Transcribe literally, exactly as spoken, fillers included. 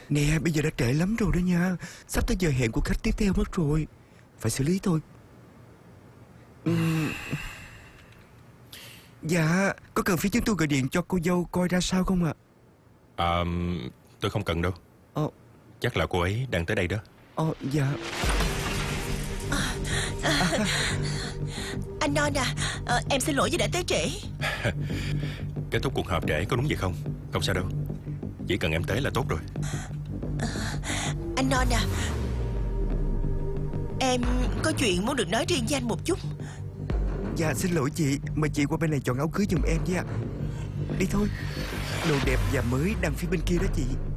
Nè, bây giờ đã trễ lắm rồi đó nha. Sắp tới giờ hẹn của khách tiếp theo mất rồi. Phải xử lý thôi. uhm... Dạ, có cần phía chúng tôi gọi điện cho cô dâu coi ra sao không ạ? À, tôi không cần đâu. Ờ. Chắc là cô ấy đang tới đây đó. Ờ, dạ. à, à, Anh Non à, à, em xin lỗi vì đã tới trễ. Kết thúc cuộc họp trễ có đúng vậy không? Không sao đâu, chỉ cần em tới là tốt rồi. à, Anh Non à, em có chuyện muốn được nói riêng với anh một chút. Dạ xin lỗi chị, mời chị qua bên này chọn áo cưới giùm em với ạ. Đi thôi. Đồ đẹp và mới đang phía bên kia đó chị.